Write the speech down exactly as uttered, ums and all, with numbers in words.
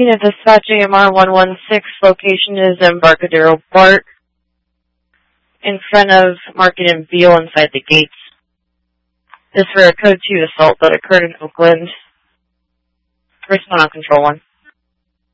Unit dispatch A M R one one six, location is Embarcadero Bart, in front of Market and Beale inside the gates. This for a code two assault that occurred in Oakland. Respond on control one.